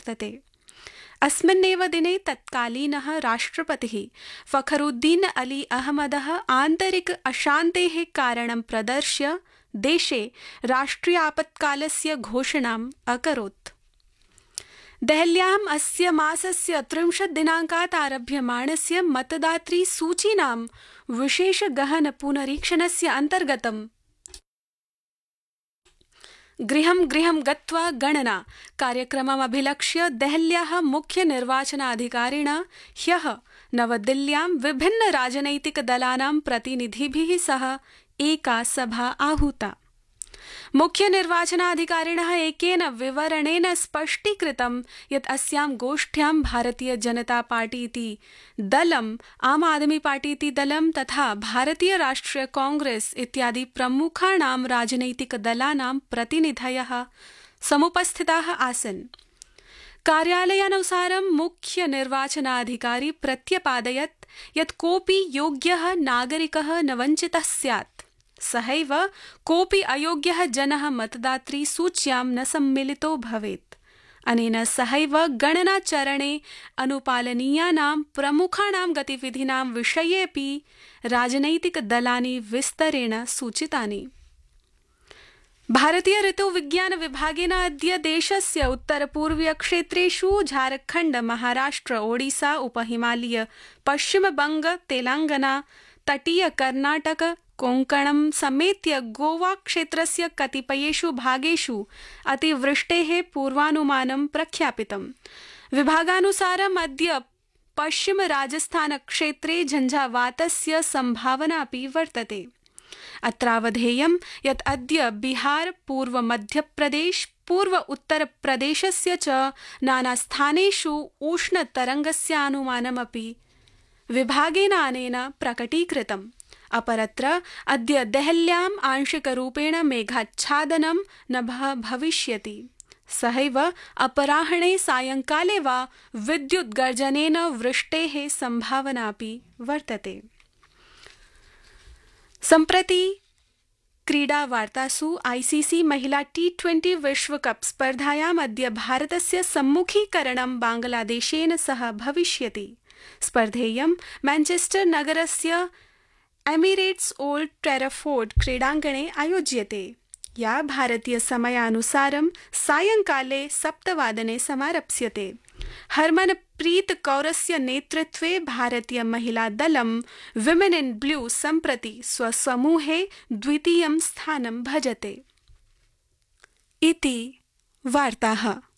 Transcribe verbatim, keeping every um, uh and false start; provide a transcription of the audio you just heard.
वर्तते। अस्मिन्नेव दिने तत्कालीनः राष्ट्रपतिः फखरुद्दीन अली अहमदः आन्तरिक अशान्तेः कारणं प्रदर्श्य देशे राष्ट्रियापत्कालस्य घोषणाम् अकरोत्। देहल्याम् अस्य मासस्य त्रिंशत् दिनाङ्कात् आरभ्यमाणस्य मतदातृसूचीनां विशेषगहन पुनरीक्षणस्य अन्तर्गतं गृहं गृहं गत्वा गणना कार्यक्रममभिलक्ष्य देहल्याः मुख्यनिर्वाचनाधिकारिणा ह्यः नवदिल्ल्यां विभिन्न राजनैतिकदलानां प्रतिनिधिभिः सह एका सभा आहूता। मुख्यनिर्वाचनाधिकारिणः एकेन विवरणेन स्पष्टीकृतं यत् अस्यां गोष्ठ्यां भारतीय जनता पार्टी इति दलम्, आम आदमी पार्टी इति दलं तथा भारतीय राष्ट्रिय कांग्रेस इत्यादि प्रमुखाणां राजनैतिकदलानां प्रतिनिधयः समुपस्थिताः आसन्। कार्यालयानुसारं मुख्यनिर्वाचनाधिकारी प्रत्यपादयत् यत् कोऽपि योग्यः नागरिकः न वञ्चितः स्यात्। सहैव कोऽपि अयोग्यः जनः मतदातृसूच्यां न सम्मिलितो भवेत्। अनेन सहैव गणनाचरणे अनुपालनीयानां प्रमुखाणां गतिविधीनां विषयेऽपि राजनैतिकदलानि विस्तरेण सूचितानि। भारतीय ऋतुविज्ञान विभागेन अद्य देशस्य उत्तरपूर्वीयक्षेत्रेषु झारखण्ड, महाराष्ट्र, ओडिशा, उपहिमालय, पश्चिमबंग, तेलंगाना, तटीय कर्नाटक, कोङ्कणं समेत्य गोवा क्षेत्रस्य कतिपयेषु भागेषु अतिवृष्टेः पूर्वानुमानं प्रख्यापितम्। विभागानुसारम् अद्य पश्चिम राजस्थान क्षेत्रे झञ्झावातस्य संभावना अपि वर्तते। अत्रावधेयं यत् अद्य बिहार, पूर्व मध्यप्रदेश, पूर्व उत्तरप्रदेशस्य च नानास्थानेषु उष्णतरङ्गस्य अनुमानमपि विभागेन अनेन प्रकटीकृतम्। अपरत्र अद्य देहल्याम् आंशिकरूपेण मेघाच्छादनं न भविष्यति। सहैव अपराह्णे सायंकाले वा विद्युद्गर्जनेन वृष्टेः संभावनापि वर्तते। सम्प्रति क्रीडावार्तासु आईसीसी महिला टी ट्वेंटी विश्वकप स्पर्धायाम् अद्य भारतस्य सम्मुखीकरणं बांग्लादेशेन सह भविष्यति। स्पर्धेयं मैनचेस्टर नगरस्य एमिरेट्स ओल्ड ट्रैफोर्ड क्रीडाङ्गणे आयोज्यते, या भारतीय समयानुसारं सायंकाले सप्तवादने समारप्स्यते। हरमनप्रीत कौरस्य नेतृत्वे भारतीय महिला दलं विमेन इन ब्लू सम्प्रति स्वसमूहे द्वितीयं स्थानं भजते। इति वार्ताः।